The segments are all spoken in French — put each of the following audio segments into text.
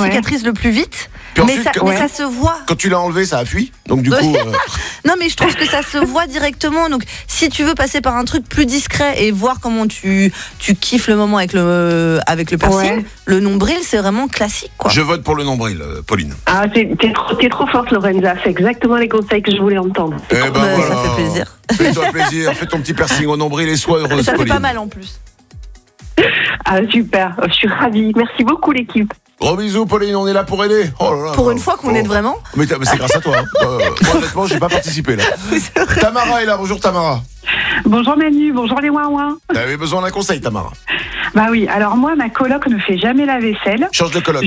cicatrise le plus vite. Puis Mais, ensuite, mais ça se voit. Quand tu l'as enlevé, ça a fui. Donc du coup, Non, mais je trouve que ça se voit directement. Donc, si tu veux passer par un truc plus discret et voir comment tu kiffes le moment avec le piercing, le nombril, c'est vraiment classique, quoi. je vote pour le nombril, Pauline. Ah, t'es trop forte, Lorenza. C'est exactement les conseils que je voulais entendre. Eh ben voilà. Ça fait plaisir. Fais-toi plaisir, fais ton petit piercing au nombril et sois heureuse, Ça fait Pauline. pas mal en plus. Ah, super. Je suis ravie. Merci beaucoup, l'équipe. Gros bisous, Pauline, on est là pour aider. Oh là là, Pour une fois qu'on aide vraiment. Mais c'est grâce à toi. Moi, honnêtement, j'ai pas participé là. Tamara est là. Bonjour, Tamara. Bonjour Manu, bonjour les ouin-ouin. T'avais besoin d'un conseil, Tamara. Bah oui, alors moi, ma coloc ne fait jamais la vaisselle. Change de coloc.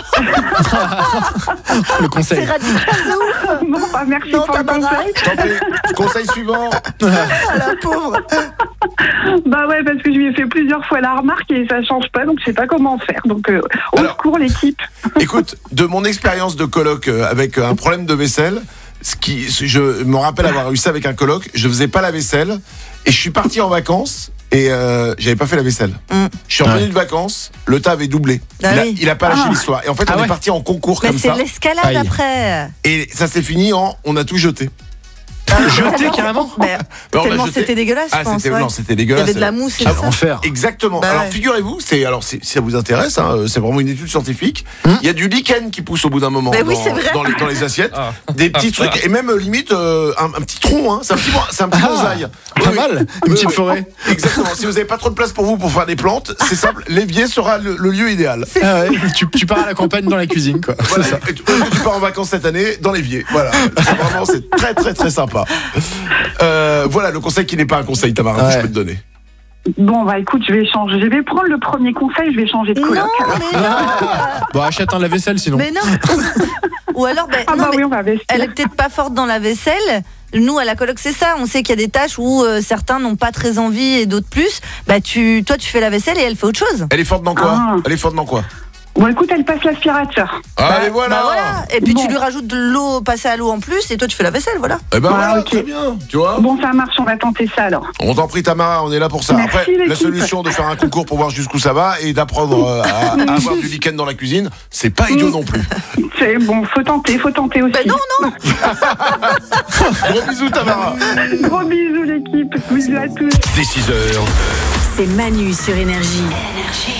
Le conseil. C'est radical de ouf. Bon, bah merci Non, pour le Tamara. conseil. Je t'en prie. Conseil suivant. Ah, la pauvre. Bah ouais, parce que je lui ai fait plusieurs fois la remarque et ça change pas, donc je sais pas comment faire. Donc, au Alors- secours, l'équipe. Écoute, de mon expérience de coloc avec un problème de vaisselle, je me rappelle avoir eu ça avec un coloc, je faisais pas la vaisselle et je suis parti en vacances et j'avais pas fait la vaisselle. Je suis revenu de vacances, le tas avait doublé. Il a pas lâché l'histoire. Et en fait, on est parti en concours Mais comme c'est ça. l'escalade Aïe. après. Et ça s'est fini on a tout jeté. Jeté carrément. Mais Bah, on l'a tellement jeté. c'était dégueulasse, je Ah, pense. c'était, ouais. non, c'était Il y dégueulasse. avait de la mousse et Quel tout ça. enfer. Exactement. Bah alors ouais. figurez-vous, si ça vous intéresse, c'est vraiment une étude scientifique. Il y a du lichen qui pousse au bout d'un moment Mais oui, c'est vrai. dans les assiettes, des petits trucs et même limite un petit tronc. C'est un petit bonsaï. Pas Oui, mal. oui. Une petite forêt. Exactement. Si vous n'avez pas trop de place pour vous pour faire des plantes, c'est simple. L'évier sera le lieu idéal. Ah ouais. Tu pars à la campagne dans la cuisine, quoi. Voilà. C'est ça. Et tu pars en vacances cette année dans l'évier. Voilà. C'est très très très sympa. Voilà le conseil qui n'est pas un conseil, Tamara, que je peux te donner. Bon, bah écoute, je vais prendre le premier conseil, je vais changer de coloc. Non, alors. mais non. Bon, achète un lave-vaisselle sinon. Mais non. Ou alors, Ah non, bah mais oui, on va vestir. elle est peut-être pas forte dans la vaisselle. Nous, à la coloc, c'est ça. On sait qu'il y a des tâches où certains n'ont pas très envie et d'autres plus. Bah, toi, tu fais la vaisselle et elle fait autre chose. Elle est forte dans quoi Ah. Elle est forte dans quoi Bon, écoute, elle passe l'aspirateur. Allez, voilà. Bah voilà. Et puis Bon. tu lui rajoutes de l'eau, passer à l'eau en plus, et toi, tu fais la vaisselle, voilà. Eh ben Ah, voilà, ok. très bien. Tu vois Bon, ça marche, on va tenter ça alors. On t'en prie, Tamara, on est là pour ça. Merci, Après, la l'équipe. solution de faire un concours pour voir jusqu'où ça va et d'apprendre à avoir du lichen dans la cuisine, c'est pas idiot non plus. C'est bon, faut tenter aussi. Bah non. Gros bisous, Tamara. Gros bisous l'équipe, bisous à tous. Dès 6h, C'est Manu sur Énergie.